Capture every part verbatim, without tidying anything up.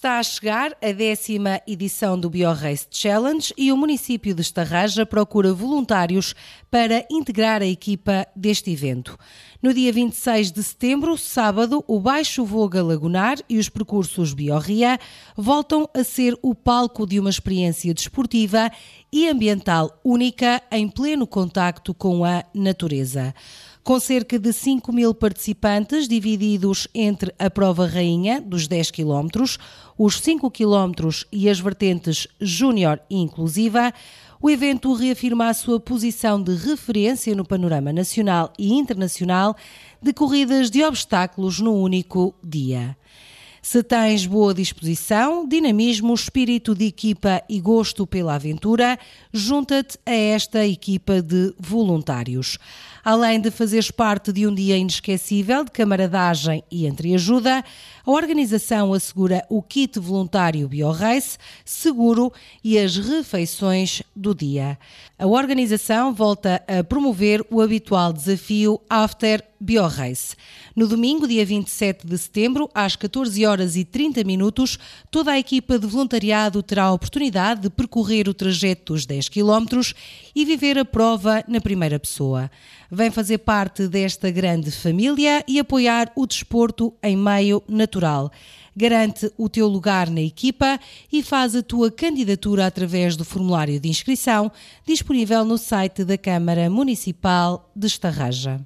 Está a chegar a décima edição do BioRace Challenge e o município de Estarraja procura voluntários para integrar a equipa deste evento. No dia vinte e seis de setembro, sábado, o Baixo Voga Lagunar e os percursos BioRia voltam a ser o palco de uma experiência desportiva e ambiental única em pleno contacto com a natureza. Com cerca de cinco mil participantes divididos entre a prova rainha dos dez quilómetros, os cinco quilómetros e as vertentes júnior e inclusiva, o evento reafirma a sua posição de referência no panorama nacional e internacional de corridas de obstáculos no único dia. Se tens boa disposição, dinamismo, espírito de equipa e gosto pela aventura, junta-te a esta equipa de voluntários. Além de fazeres parte de um dia inesquecível de camaradagem e entreajuda, a organização assegura o kit voluntário BioRace, seguro e as refeições do dia. A organização volta a promover o habitual desafio After BioRace. No domingo, dia vinte e sete de setembro, às catorze horas e trinta minutos, toda a equipa de voluntariado terá a oportunidade de percorrer o trajeto dos dez quilómetros e viver a prova na primeira pessoa. Vem fazer parte desta grande família e apoiar o desporto em meio natural. Garante o teu lugar na equipa e faz a tua candidatura através do formulário de inscrição disponível no site da Câmara Municipal de Estarraja.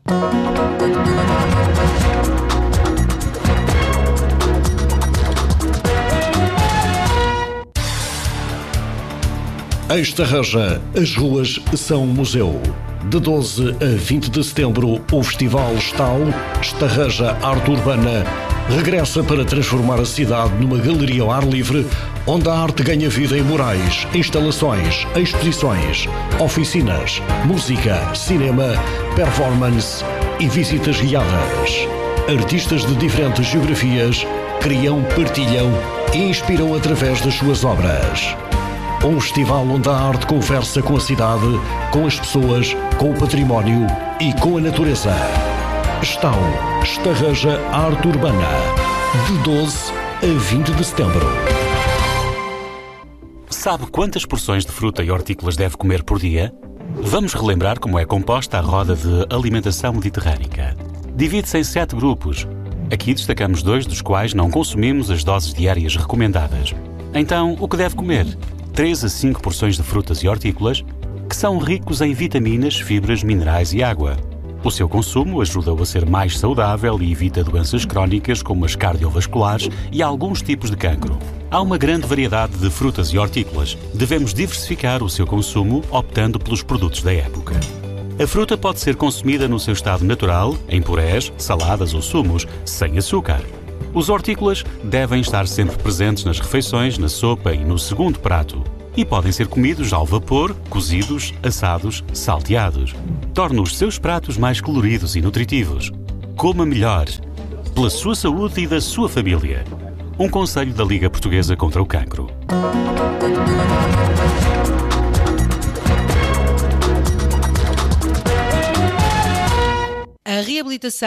Em Estarraja, as ruas são um museu. De doze a vinte de setembro, o Festival Estau, Estarraja Arte Urbana, regressa para transformar a cidade numa galeria ao ar livre, onde a arte ganha vida em murais, instalações, exposições, oficinas, música, cinema, performance e visitas guiadas. Artistas de diferentes geografias criam, partilham e inspiram através das suas obras. Um festival onde a arte conversa com a cidade, com as pessoas, com o património e com a natureza. Estão Estarraja Arte Urbana, de doze a vinte de setembro. Sabe quantas porções de fruta e hortícolas deve comer por dia? Vamos relembrar como é composta a roda de alimentação mediterrânica. Divide-se em sete grupos. Aqui destacamos dois dos quais não consumimos as doses diárias recomendadas. Então, o que deve comer? três a cinco porções de frutas e hortícolas que são ricos em vitaminas, fibras, minerais e água. O seu consumo ajuda-o a ser mais saudável e evita doenças crónicas como as cardiovasculares e alguns tipos de cancro. Há uma grande variedade de frutas e hortícolas. Devemos diversificar o seu consumo optando pelos produtos da época. A fruta pode ser consumida no seu estado natural, em purés, saladas ou sumos, sem açúcar. Os hortícolas devem estar sempre presentes nas refeições, na sopa e no segundo prato. E podem ser comidos ao vapor, cozidos, assados, salteados. Torne os seus pratos mais coloridos e nutritivos. Coma melhor, pela sua saúde e da sua família. Um conselho da Liga Portuguesa contra o Cancro. A reabilitação